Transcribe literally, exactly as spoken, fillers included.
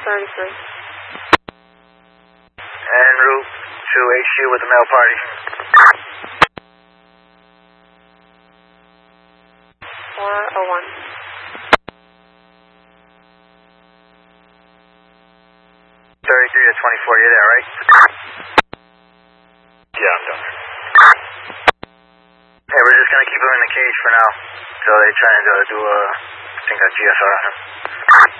thirty-three. En route to H Q with the mail party. four oh one. thirty-three to twenty-four, you're there, right? Yeah, I'm done. Hey, we're just gonna keep him in the cage for now. So they try and uh, do a, I think a G S R on him.